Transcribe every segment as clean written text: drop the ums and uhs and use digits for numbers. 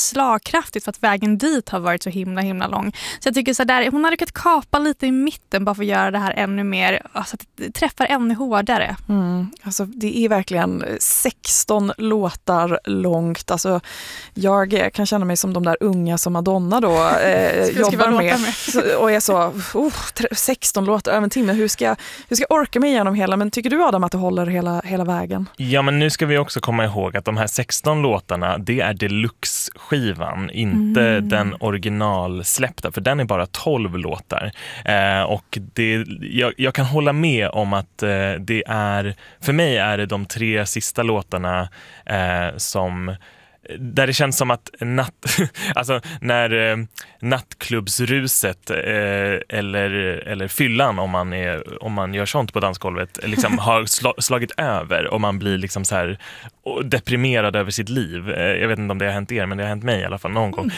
slagkraftigt för att vägen dit har varit så himla lång. Så jag tycker så där, hon hade kunnat kapa lite i mitten bara för att göra det här ännu mer, alltså att det träffar ännu hårdare. Alltså det är verkligen 16 låtar långt. Alltså jag kan känna mig som de där unga som Madonna då jobbar med. Och är så 16 låtar över en timme. Hur ska jag orka mig igenom hela? Men tycker du, Adam, att det håller hela vägen? Ja, men nu ska vi också komma ihåg att de här 16 låtarna, det är deluxe-skivan, inte den originalsläppta, för den är bara 12 låtar. Och jag kan hålla med om att det är, för mig är det de 3 sista låtarna som där det känns som att alltså när nattklubbsruset eller fyllan, om man gör sånt på dansgolvet, liksom har slagit över och man blir liksom så här deprimerad över sitt liv. Jag vet inte om det har hänt er, men det har hänt mig i alla fall någon gång.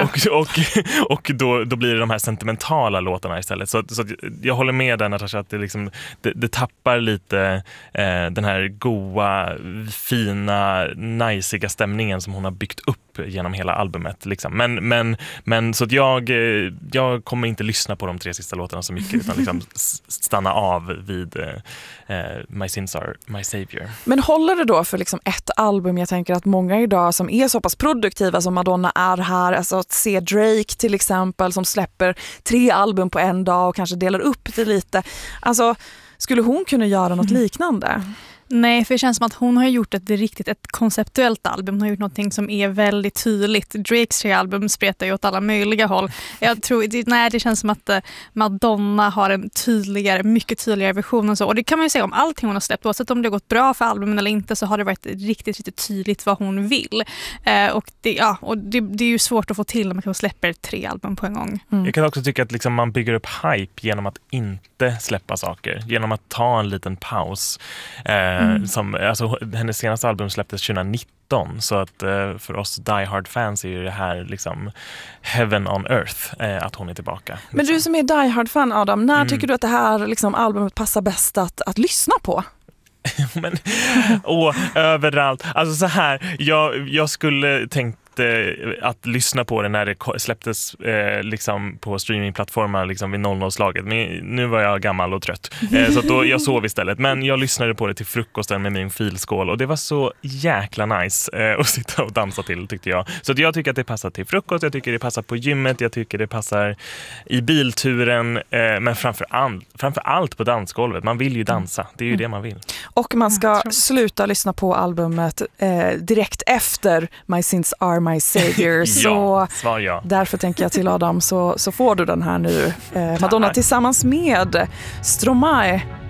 Och då blir det de här sentimentala låtarna istället. Så jag håller med där, Natasha, att det liksom det tappar lite den här goa, fina, najsiga stämningen som hon har byggt upp genom hela albumet liksom. Men så att jag kommer inte lyssna på de 3 sista låtarna så mycket, utan liksom stanna av vid My Sins Are My Savior. Men håller det då för liksom ett album? Jag tänker att många idag som är så pass produktiva som Madonna är här, alltså att se Drake till exempel som släpper 3 album på en dag och kanske delar upp det lite. Alltså, skulle hon kunna göra något liknande? Nej, för det känns som att hon har gjort ett konceptuellt album. Hon har gjort någonting som är väldigt tydligt. Drakes 3 album spretar ju åt alla möjliga håll. Jag tror, det känns som att Madonna har en mycket tydligare version och så. Och det kan man ju säga om allting hon har släppt. Oavsett om det har gått bra för albumen eller inte, så har det varit riktigt tydligt vad hon vill. Och det är ju svårt att få till när man släpper 3 album på en gång. Jag kan också tycka att liksom man bygger upp hype genom att inte släppa saker. Genom att ta en liten paus. Alltså, hennes senaste album släpptes 2019, så att för oss Die Hard-fans är ju det här liksom heaven on earth att hon är tillbaka. Liksom. Men du som är Die Hard-fan, Adam, när tycker du att det här liksom, albumet passar bäst att lyssna på? Överallt. Alltså så här, jag skulle tänkt att lyssna på det när det släpptes liksom på streamingplattformar liksom vid 00-slaget. Men nu var jag gammal och trött. Så att då jag sov istället. Men jag lyssnade på det till frukosten med min filskål och det var så jäkla nice att sitta och dansa till, tyckte jag. Så att jag tycker att det passar till frukost, jag tycker det passar på gymmet, jag tycker det passar i bilturen, men framför allt på dansgolvet. Man vill ju dansa, det är ju det man vill. Och man ska sluta lyssna på albumet direkt efter My Sins Are My Savior. Så därför tänker jag till Adam, så får du den här nu. Madonna tillsammans med Stromae